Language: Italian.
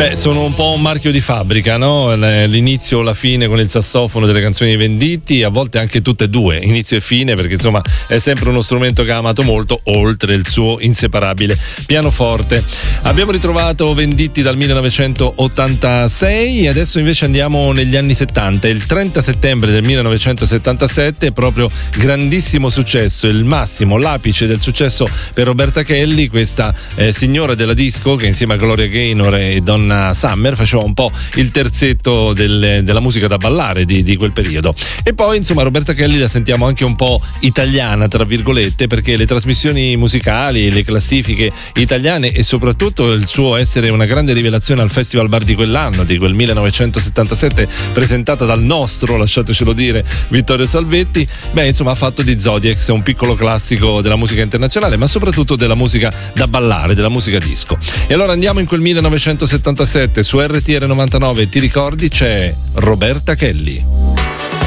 Beh, sono un po' un marchio di fabbrica, no? L'inizio o la fine con il sassofono delle canzoni di Venditti, a volte anche tutte e due, inizio e fine, perché insomma è sempre uno strumento che ha amato molto, oltre il suo inseparabile pianoforte. Abbiamo ritrovato Venditti dal 1986 e adesso invece andiamo negli anni 70. Il 30 settembre del 1977, proprio grandissimo successo, il massimo, l'apice del successo per Roberta Kelly, questa signora della disco che insieme a Gloria Gaynor e Donna Summer faceva un po' il terzetto della musica da ballare di quel periodo. E poi insomma Roberta Kelly la sentiamo anche un po' italiana tra virgolette, perché le trasmissioni musicali, le classifiche italiane e soprattutto il suo essere una grande rivelazione al Festival Bar di quell'anno, di quel 1977, presentata dal nostro, lasciatecelo dire, Vittorio Salvetti, beh insomma ha fatto di Zodiacs un piccolo classico della musica internazionale, ma soprattutto della musica da ballare, della musica disco. E allora andiamo in quel 1977 su RTR 99, ti ricordi, c'è Roberta Kelly.